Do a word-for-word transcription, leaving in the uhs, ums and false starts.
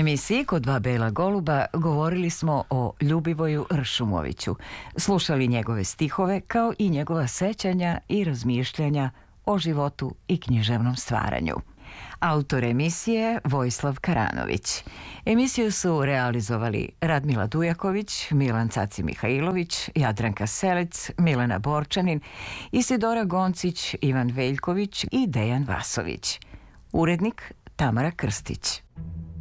emisiji Kod dva bela goluba govorili smo o Ljubivoju Ršumoviću, slušali njegove stihove kao i njegova sećanja i razmišljanja o životu i književnom stvaranju. Autor emisije Vojislav Karanović. Emisiju su realizovali Radmila Dujaković, Milan Caci Mihajlović, Jadranka Selec, Milena Borčanin, Isidora Goncić, Ivan Veljković i Dejan Vasović. Urednik Tamara Krstić.